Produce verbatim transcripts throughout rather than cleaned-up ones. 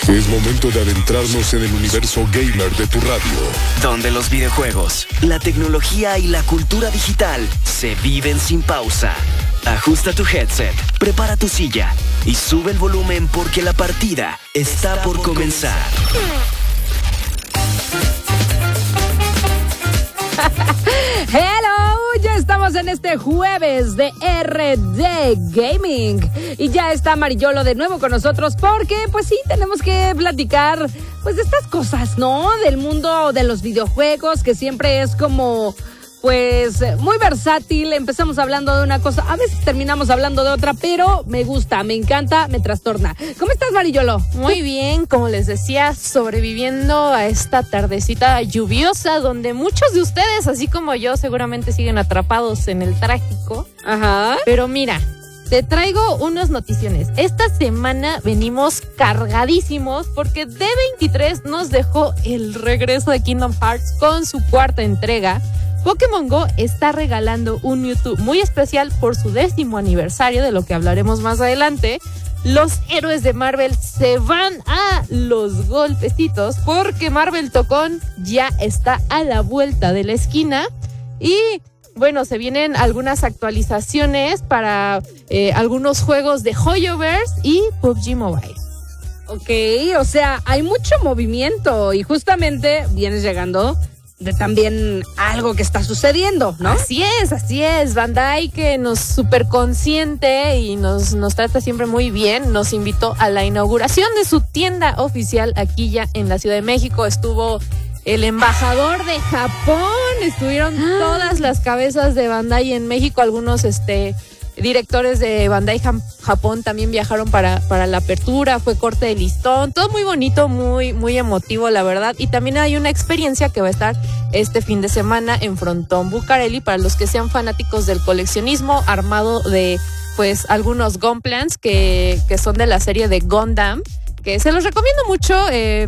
Es momento de adentrarnos en el universo gamer de tu radio, donde los videojuegos, la tecnología y la cultura digital se viven sin pausa. Ajusta tu headset, prepara tu silla y sube el volumen porque la partida está, está por, por comenzar. Hello, ya estamos en este jueves de R D Gaming y ya está Mariolo de nuevo con nosotros porque pues sí, tenemos que platicar pues de estas cosas, ¿no? Del mundo de los videojuegos que siempre es como pues muy versátil. Empezamos hablando de una cosa, a veces terminamos hablando de otra, pero me gusta, me encanta, me trastorna. ¿Cómo estás, Mariolo? Muy bien, como les decía, sobreviviendo a esta tardecita lluviosa donde muchos de ustedes, así como yo, seguramente siguen atrapados en el trágico. Ajá. Pero mira, te traigo unas noticiones. Esta semana venimos cargadísimos porque D veintitrés nos dejó el regreso de Kingdom Hearts con su cuarta entrega. Pokémon Go está regalando un Mewtwo muy especial por su décimo aniversario, de lo que hablaremos más adelante. Los héroes de Marvel se van a los golpecitos porque Marvel Tocón ya está a la vuelta de la esquina. Y bueno, se vienen algunas actualizaciones para eh, algunos juegos de Hoyoverse y P U B G Mobile. Ok, o sea, hay mucho movimiento y justamente vienes llegando de también algo que está sucediendo, ¿no? Así es, así es. Bandai, que nos súper consiente y nos, nos trata siempre muy bien, nos invitó a la inauguración de su tienda oficial aquí ya en la Ciudad de México. Estuvo el embajador de Japón, estuvieron ah. todas las cabezas de Bandai en México, algunos este directores de Bandai Japón también viajaron para, para la apertura, fue corte de listón, todo muy bonito, muy, muy emotivo, la verdad. Y también hay una experiencia que va a estar este fin de semana en Frontón Bucareli para los que sean fanáticos del coleccionismo, armado de pues algunos Gunplans que, que son de la serie de Gundam, que se los recomiendo mucho. eh,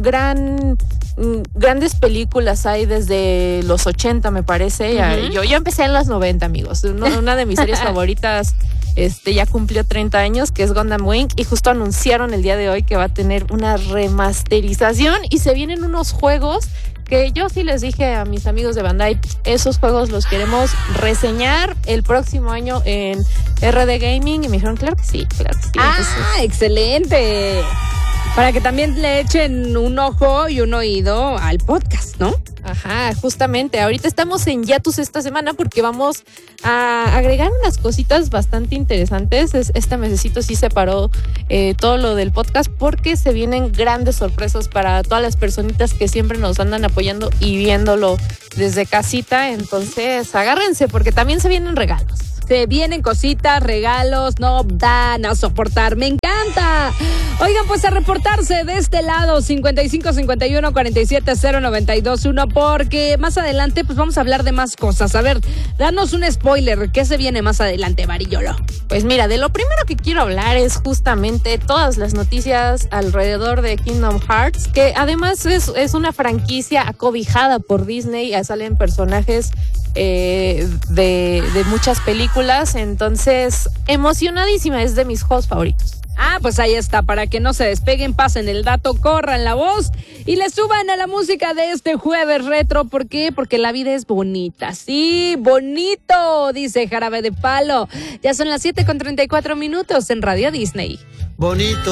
gran grandes películas hay desde los ochenta, me parece. Uh-huh. Yo ya empecé en los noventa, amigos. Una, una de mis series favoritas este, ya cumplió treinta años, que es Gundam Wing, y justo anunciaron el día de hoy que va a tener una remasterización y se vienen unos juegos que yo sí les dije a mis amigos de Bandai, esos juegos los queremos reseñar el próximo año en R D Gaming, y me dijeron, claro que sí, claro que sí. ¡Ah, Entonces, excelente! Para que también le echen un ojo y un oído al podcast, ¿no? Ajá, justamente. Ahorita estamos en hiatus esta semana porque vamos a agregar unas cositas bastante interesantes. Es, este mesecito sí separó eh, todo lo del podcast porque se vienen grandes sorpresas para todas las personitas que siempre nos andan apoyando y viéndolo desde casita. Entonces, agárrense porque también se vienen regalos. Se vienen cositas, regalos, no dan a soportar. ¡Me encanta! Oigan, pues a reportarse de este lado, cincuenta y cinco cincuenta y uno cuarenta y siete cero noventa y dos uno, porque más adelante pues vamos a hablar de más cosas. A ver, danos un spoiler. ¿Qué se viene más adelante, Mariolo? Pues mira, de lo primero que quiero hablar es justamente todas las noticias alrededor de Kingdom Hearts, que además es, es una franquicia acobijada por Disney. Ya salen personajes eh, de, de muchas películas, entonces emocionadísima, es de mis juegos favoritos. Ah, pues ahí está, para que no se despeguen, pasen el dato, corran la voz y le suban a la música de este jueves retro. ¿Por qué? Porque la vida es bonita. Sí, bonito, dice Jarabe de Palo. Ya son las siete con treinta y cuatro minutos en Radio Disney. Bonito.